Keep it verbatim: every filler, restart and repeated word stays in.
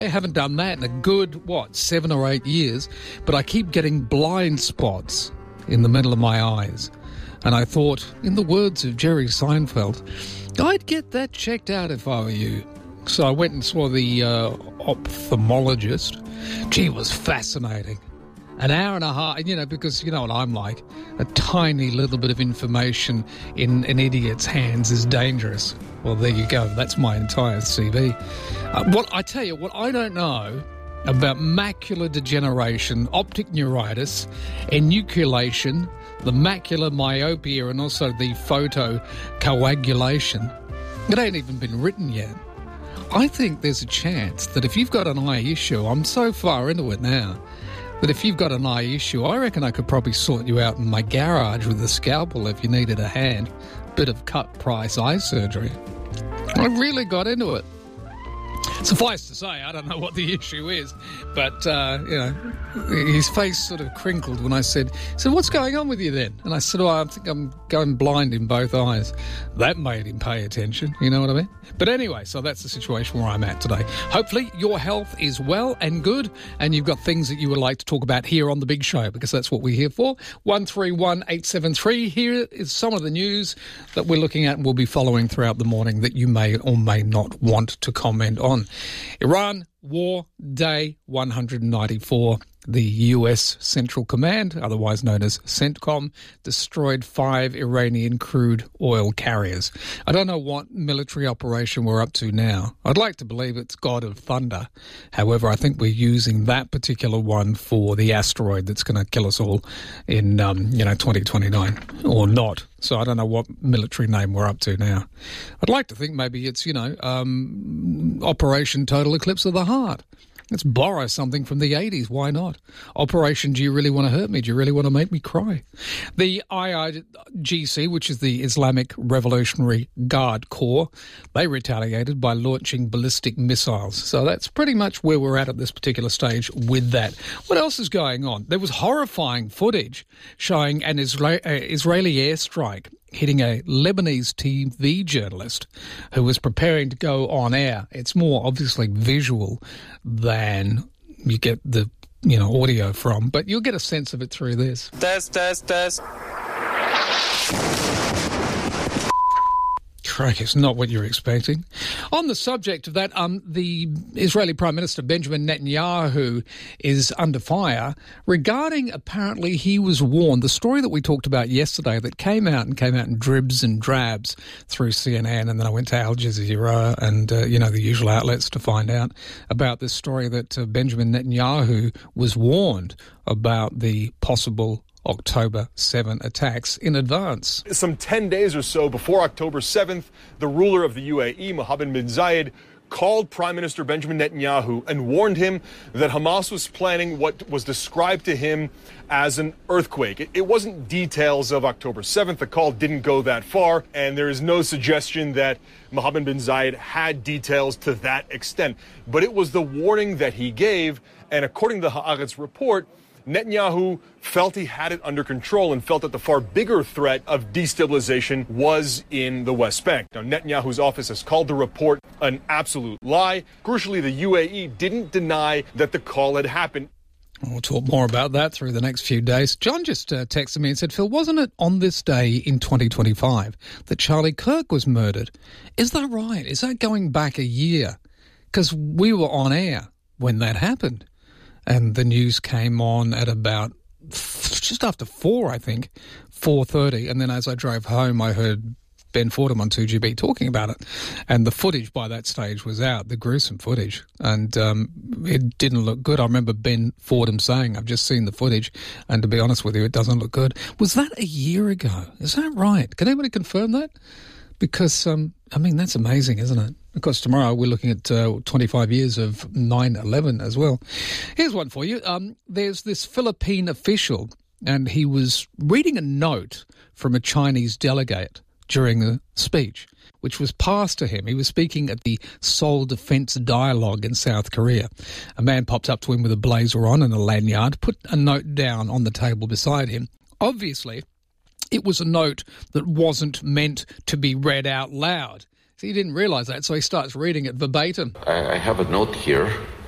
I haven't done that in a good, what, seven or eight years, but I keep getting blind spots in the middle of my eyes. And I thought, in the words of Jerry Seinfeld, I'd get that checked out if I were you. So I went and saw the uh, ophthalmologist. Gee, it was fascinating. An hour and a half, you know, because you know what I'm like. A tiny little bit of information in an idiot's hands is dangerous. Well, there you go. That's my entire C V. Uh, what I tell you, what I don't know about macular degeneration, optic neuritis, enucleation, the macular myopia, and also the photocoagulation, it ain't even been written yet. I think there's a chance that if you've got an eye issue, I'm so far into it now, that if you've got an eye issue, I reckon I could probably sort you out in my garage with a scalpel if you needed a hand. Bit of cut price eye surgery. I really got into it. Suffice to say, I don't know what the issue is, but, uh, you know, his face sort of crinkled when I said, so what's going on with you then? And I said, oh, I think I'm going blind in both eyes. That made him pay attention, you know what I mean? But anyway, so that's the situation where I'm at today. Hopefully your health is well and good, and you've got things that you would like to talk about here on The Big Show, because that's what we're here for. one three one eight seven three. Here is some of the news that we're looking at and we'll be following throughout the morning that you may or may not want to comment on. Iran War Day one hundred ninety-four. The U S Central Command, otherwise known as CENTCOM, destroyed five Iranian crude oil carriers. I don't know what military operation we're up to now. I'd like to believe it's God of Thunder. However, I think we're using that particular one for the asteroid that's going to kill us all in, um, you know, twenty twenty-nine, or not. So I don't know what military name we're up to now. I'd like to think maybe it's, you know, um, Operation Total Eclipse of the Heart. Let's borrow something from the eighties. Why not? Operation Do You Really Want to Hurt Me? Do you really want to make me cry? The I R G C, which is the Islamic Revolutionary Guard Corps, they retaliated by launching ballistic missiles. So that's pretty much where we're at at this particular stage with that. What else is going on? There was horrifying footage showing an Isra- uh, Israeli airstrike hitting a Lebanese T V journalist who was preparing to go on air. It's more obviously visual than you get the, you know, audio from, but you'll get a sense of it through this. Test, test, test. Crikey, it's not what you're expecting. On the subject of that, um, the Israeli Prime Minister Benjamin Netanyahu is under fire regarding, apparently he was warned, the story that we talked about yesterday that came out and came out in dribs and drabs through C N N, and then I went to Al Jazeera and, uh, you know, the usual outlets to find out about this story that uh, Benjamin Netanyahu was warned about the possible October seventh attacks in advance. Some ten days or so before October seventh, the ruler of the U A E, Mohammed bin Zayed, called Prime Minister Benjamin Netanyahu and warned him that Hamas was planning what was described to him as an earthquake. It, it wasn't details of October seventh. The call didn't go that far, and there is no suggestion that Mohammed bin Zayed had details to that extent. But it was the warning that he gave, and according to the Haaretz report, Netanyahu felt he had it under control and felt that the far bigger threat of destabilization was in the West Bank. Now, Netanyahu's office has called the report an absolute lie. Crucially, the U A E didn't deny that the call had happened. We'll talk more about that through the next few days. John just uh, texted me and said, Phil, wasn't it on this day in twenty twenty-five that Charlie Kirk was murdered? Is that right? Is that going back a year? Because we were on air when that happened. And the news came on at about just after four, I think, four thirty. And then as I drove home, I heard Ben Fordham on two G B talking about it. And the footage by that stage was out, the gruesome footage. And um, it didn't look good. I remember Ben Fordham saying, I've just seen the footage, and to be honest with you, it doesn't look good. Was that a year ago? Is that right? Can anybody confirm that? Because, um, I mean, that's amazing, isn't it? Of course, tomorrow we're looking at uh, twenty-five years of nine eleven as well. Here's one for you. Um, there's this Philippine official, and he was reading a note from a Chinese delegate during a speech, which was passed to him. He was speaking at the Seoul Defense Dialogue in South Korea. A man popped up to him with a blazer on and a lanyard, put a note down on the table beside him. Obviously, it was a note that wasn't meant to be read out loud. So he didn't realise that, so he starts reading it verbatim. I have a note here